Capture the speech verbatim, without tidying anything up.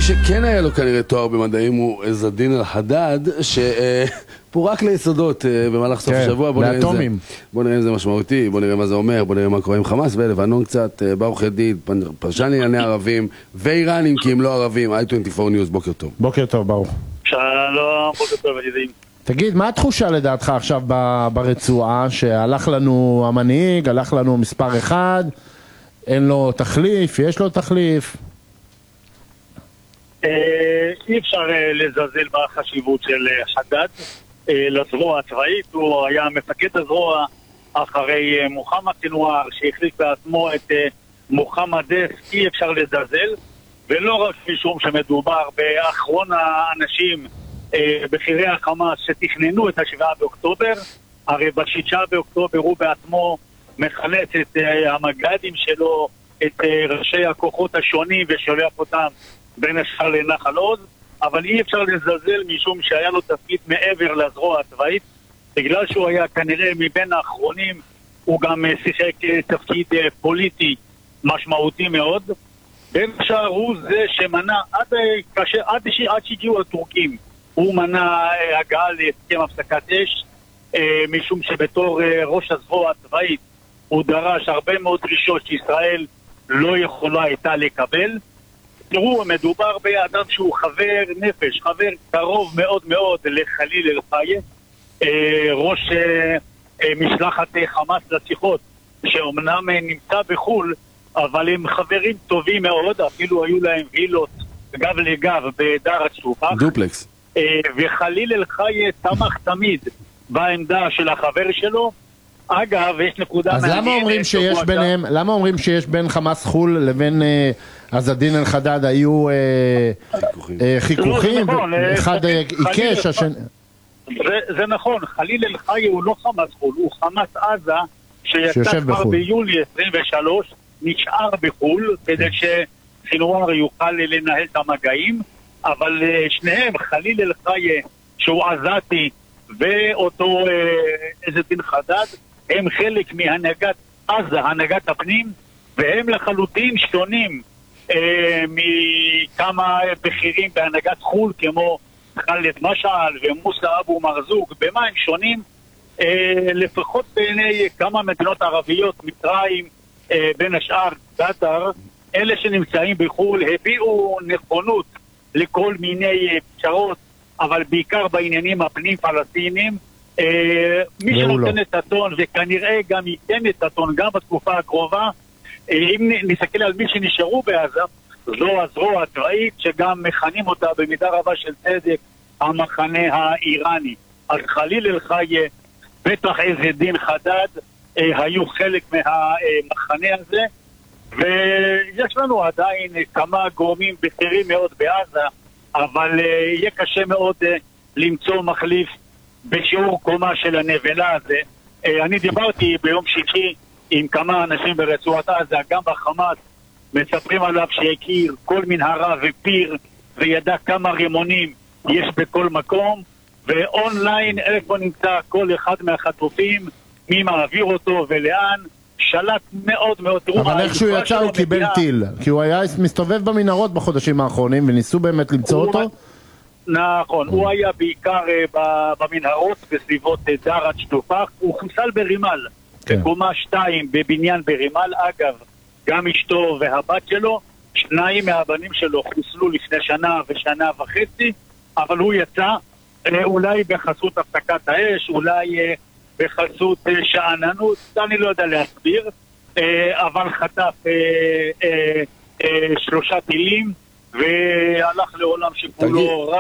שכן היה לו כנראה תואר במדעים הוא עז-א-דין אל-חדאד, שפורק ליסודות במהלך סוף השבוע. בוא נראה אם זה משמעותי, בוא נראה מה זה אומר, בוא נראה מה קורה עם חמאס ולבנון קצת. ברוך ידיד, פרשן לענייני ערבים ואיראנים כי הם לא ערבים. איי עשרים וארבע ניוז, בוקר טוב. בוקר טוב, ברוך. שלום, בוקר טוב ידידים. תגיד, מה התחושה לדעתך עכשיו ברצועה, שהלך לנו המנהיג, הלך לנו מספר אחד, אין לו תחליף, יש לו תחליף? אי אפשר לזלזל בחשיבות של חדאד לזרוע הצבאית. הוא היה מפקד הזרוע אחרי מוחמד סנואר שהחליף בעצמו את מוחמד דף. אי אפשר לזלזל, ולא רק משום שמדובר באחרון האנשים בחירי החמאס שתכננו את השבעה באוקטובר. הרי בשישה באוקטובר הוא בעצמו מחלץ את המג"דים שלו, את ראשי הכוחות השונים ושולח אותם בין השאר לנחל עוז. אבל אי אפשר לזלזל משום שהיה לו תפקיד מעבר לזרוע הצבאית, בגלל שהוא היה כנראה מבין האחרונים. הוא גם שיחק תפקיד פוליטי משמעותי מאוד. בין השאר הוא זה שמנע עד, כאשר, עד, עד שהגיעו הטורקים, הוא מנע הגעה להסכם הפסקת אש, משום שבתור ראש הזרוע הצבאית הוא דרש הרבה מאוד דרישות שישראל לא יכולה הייתה לקבל. תראו, מדובר באדם שהוא חבר נפש, חבר קרוב מאוד מאוד לחליל אל-חאיה, ראש משלחת חמאס לשיחות, שאומנם נמצא בחול, אבל הם חברים טובים מאוד, אפילו היו להם וילות גב לגב בדארת שופח. דופלקס. וחליל אל-חאיה תמך תמיד בעמדה של החבר שלו. אגב, יש נקודה אז למה אומרים שיש ביניהם, למה אומרים שיש בין חמאס חול לבין עז-א-דין אל-חדאד היו חיכוכים? אחד עיקש, השני... זה נכון, חליל אל-חאיה הוא לא חמאס חול, הוא חמאס עזה שיצא כבר ביולי עשרים ושלוש, נשאר בחול כדי שסנואר יוכל לנהל את המגעים. אבל שניהם, חליל אל-חאיה שהוא עזתי ואותו עז-א-דין חדאד, הם חלק מהנהגת עזה, הנהגת הפנים, והם לחלוטין שונים אה, מכמה בכירים בהנהגת חול כמו חאלד משעל ומוסא אבו מרזוק. במה הם שונים? אה, לפחות בעיני כמה מדינות ערביות, מצרים, אה, בין השאר קטר, אלה שנמצאים בחול הביאו נכונות לכל מיני פשרות, אבל בעיקר בעניינים הפנים פלסטיניים. מי שנותן את הטון, וכנראה גם ייתן את הטון גם בתקופה הקרובה, אם נסתכל על מי שנשארו בעזה, זו הזרוע הצבאית שגם מכנים אותה במידה רבה של צדק המחנה האיראני. אז חליל אל-חאיה, בטח עז-א-דין חדאד, היו חלק מהמחנה הזה, ויש לנו עדיין כמה גורמים בכירים מאוד בעזה, אבל יהיה קשה מאוד למצוא מחליף בשיעור קומה של הנבלה הזה. אני דיברתי ביום שישי עם כמה אנשים ברצועת עזה, גם בחמאס, מספרים עליו שהכיר כל מנהרה ופיר וידע כמה רימונים יש בכל מקום, ואונליין איפה נמצא כל אחד מהחטופים, מי מעביר אותו ולאן. שלט מאוד מאוד. אבל איך שהוא יצא הוא קיבל טיל, כי הוא היה מסתובב במנהרות בחודשים האחרונים וניסו באמת למצוא אותו. נכון, הוא היה בעיקר במנהרות בסביבות דארת שופח. הוא חוסל ברימל, בקומה שתיים בבניין ברימל. אגב, גם אשתו והבת שלו, שניים מהבנים שלו חוסלו לפני שנה ושנה וחצי, אבל הוא יצא אולי בחסות הפסקת האש, אולי בחסות שעננות, אני לא יודע להסביר, אבל חטף שלושה טילים והלך לעולם שכולו